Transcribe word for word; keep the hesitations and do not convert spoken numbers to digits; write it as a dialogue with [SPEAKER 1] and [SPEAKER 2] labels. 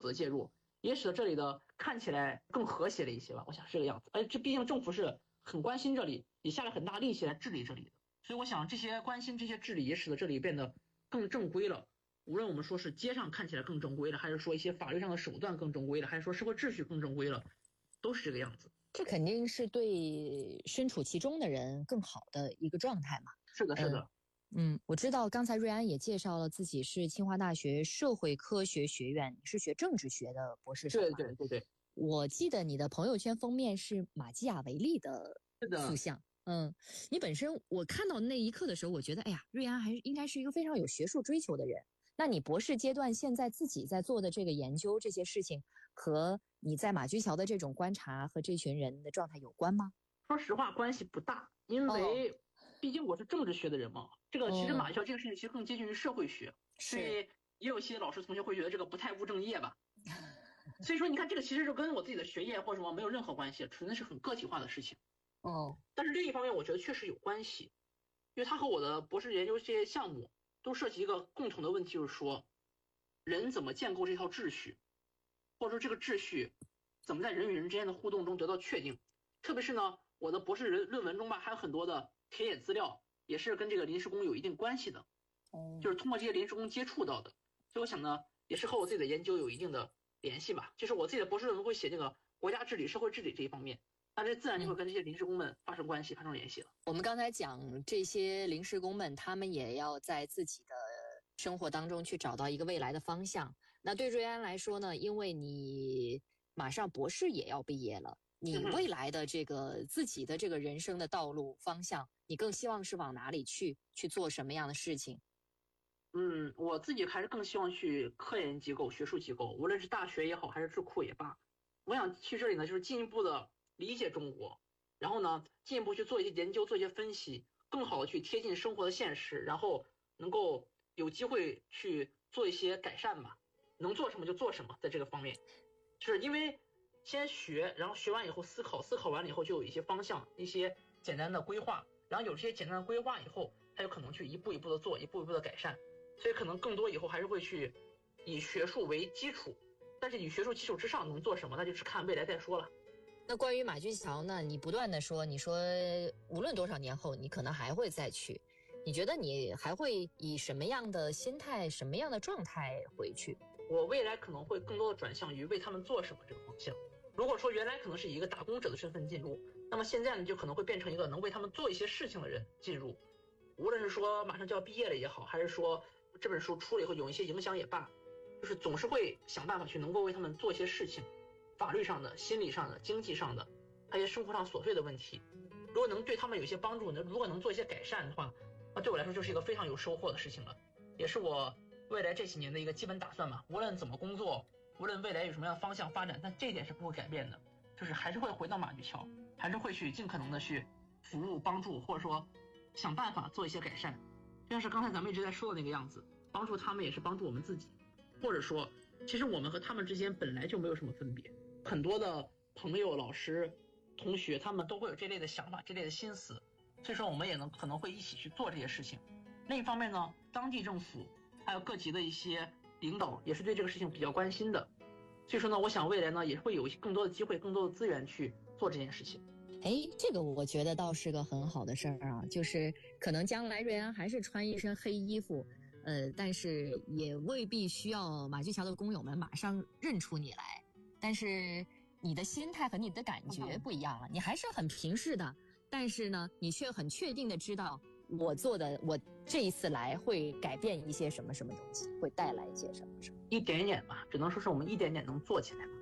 [SPEAKER 1] 的介入，也使得这里的看起来更和谐了一些吧，我想是这个样子。而这毕竟政府是很关心这里，也下了很大力气来治理这里的，所以我想这些关心这些治理也使得这里变得更正规了。无论我们说是街上看起来更正规了，还是说一些法律上的手段更正规了，还是说社会秩序更正规了，都是这个样子。
[SPEAKER 2] 这肯定是对身处其中的人更好的一个状态嘛。
[SPEAKER 1] 是的，是的。
[SPEAKER 2] 嗯，嗯我知道刚才瑞安也介绍了自己是清华大学社会科学学院，你是学政治学的博士生吗？
[SPEAKER 1] 对对对对。
[SPEAKER 2] 我记得你的朋友圈封面是马基雅维利的塑像。嗯，你本身我看到那一刻的时候，我觉得，哎呀，瑞安还是应该是一个非常有学术追求的人。那你博士阶段现在自己在做的这个研究，这些事情和你在马驹桥的这种观察和这群人的状态有关吗？
[SPEAKER 1] 说实话，关系不大，因为毕竟我是政治学的人嘛。哦、这个其实马驹桥这个事情其实更接近于社会学，所以也有些老师同学会觉得这个不太务正业吧。所以说，你看这个其实是跟我自己的学业或者什么没有任何关系，纯粹是很个体化的事情。
[SPEAKER 2] 哦，
[SPEAKER 1] 但是另一方面，我觉得确实有关系，因为它和我的博士研究这些项目都涉及一个共同的问题，就是说人怎么建构这套秩序，或者说这个秩序怎么在人与人之间的互动中得到确定。特别是呢，我的博士论文中吧，还有很多的田野资料也是跟这个临时工有一定关系的，就是通过这些临时工接触到的。所以我想呢，也是和我自己的研究有一定的联系吧。就是我自己的博士论文会写这个国家治理、社会治理这一方面，那这自然就会跟这些临时工们发生关系、发生联系了。
[SPEAKER 2] 我们刚才讲这些临时工们，他们也要在自己的生活当中去找到一个未来的方向。那对瑞安来说呢，因为你马上博士也要毕业了，你未来的这个自己的这个人生的道路方向，你更希望是往哪里去，去做什么样的事情？
[SPEAKER 1] 嗯，我自己还是更希望去科研机构、学术机构，无论是大学也好，还是智库也罢。我想去这里呢，就是进一步的理解中国，然后呢，进一步去做一些研究、做一些分析，更好的去贴近生活的现实，然后能够有机会去做一些改善吧。能做什么就做什么，在这个方面，就是因为先学，然后学完以后思考，思考完了以后就有一些方向、一些简单的规划，然后有这些简单的规划以后，他有可能去一步一步的做，一步一步的改善。所以可能更多以后还是会去以学术为基础，但是以学术基础之上能做什么，那就是看未来再说了。
[SPEAKER 2] 那关于马驹桥呢，你不断的说，你说无论多少年后你可能还会再去，你觉得你还会以什么样的心态、什么样的状态回去？
[SPEAKER 1] 我未来可能会更多的转向于为他们做什么这个方向。如果说原来可能是以一个打工者的身份进入，那么现在呢就可能会变成一个能为他们做一些事情的人进入。无论是说马上就要毕业了也好，还是说这本书出了以后有一些影响也罢，就是总是会想办法去能够为他们做一些事情，法律上的、心理上的、经济上的，还有生活上琐碎的问题。如果能对他们有一些帮助，如果能做一些改善的话，那对我来说就是一个非常有收获的事情了，也是我未来这几年的一个基本打算嘛。无论怎么工作，无论未来有什么样的方向发展，但这一点是不会改变的，就是还是会回到马驹桥，还是会去尽可能的去服务、帮助，或者说想办法做一些改善。就像是刚才咱们一直在说的那个样子，帮助他们也是帮助我们自己，或者说其实我们和他们之间本来就没有什么分别。很多的朋友、老师、同学，他们都会有这类的想法、这类的心思，所以说我们也能可能会一起去做这些事情。另一方面呢，当地政府还有各级的一些领导也是对这个事情比较关心的，所以说呢，我想未来呢也会有更多的机会、更多的资源去做这件事情。
[SPEAKER 2] 哎，这个我觉得倒是个很好的事儿啊，就是可能将来瑞安还是穿一身黑衣服，呃，但是也未必需要马驹桥的工友们马上认出你来，但是你的心态和你的感觉不一样了，你还是很平视的，但是呢，你却很确定的知道我做的，我这一次来会改变一些什么什么东西，会带来一些什么什么，
[SPEAKER 1] 一点点吧，只能说是我们一点点能做起来吧。